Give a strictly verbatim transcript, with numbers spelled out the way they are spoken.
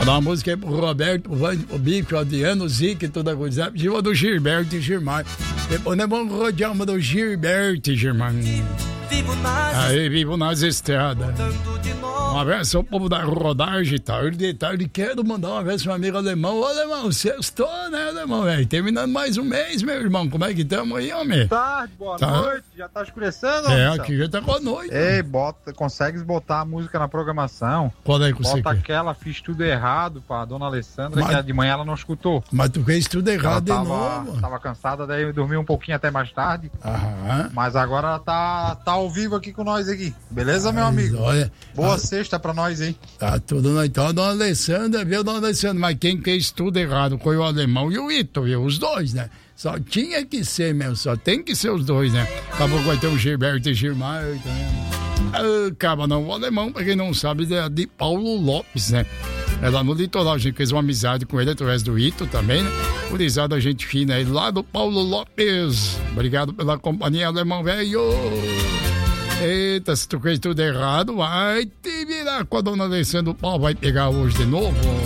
Vou dar uma música aí pro Roberto, pro Vande, pro Bico, Adriano, Zica e toda coisa. Pediu do Gilberto e Girmar. Depois nós vamos rodear uma do Gilberto e Girmar. Aí, vivo nas estradas. Um abraço ao povo da rodagem, tarde de tarde. Quero mandar um abraço pro meu amigo alemão. Ô, alemão, sextou, né, alemão, velho? Terminando mais um mês, meu irmão. Como é que estamos aí, homem? Boa tarde, boa tá. noite. Já tá escurecendo, É, homem, aqui já tá com a noite. Ei, bota, consegues botar a música na programação? Qual é que você Bota quer? aquela, fiz tudo errado pra dona Alessandra, Mas... que de manhã ela não escutou. Mas tu fez tudo errado ela de tava, novo. Tava cansada, daí eu dormi um pouquinho até mais tarde. Aham. Mas agora ela tá, tá ao vivo aqui com nós aqui. Beleza, meu Mas, amigo? Olha, Boa a... sexta pra nós aí. Tá tudo na então, dona Alessandra, viu, dona Alessandra? Mas quem fez tudo errado foi o alemão e o Ito, viu? Os dois, né? Só tinha que ser mesmo, só tem que ser os dois, né? Acabou que vai ter o Gilberto e Girmar, tá? Acaba não, o alemão, pra quem não sabe, é de Paulo Lopes, né? É lá no litoral, a gente fez uma amizade com ele através do Ito também, né? Utilizado a gente fina aí, lá do Paulo Lopes. Obrigado pela companhia, alemão velho. Eita, se tu fez tudo errado, vai te virar com a dona Alessandra, o pau vai pegar hoje de novo.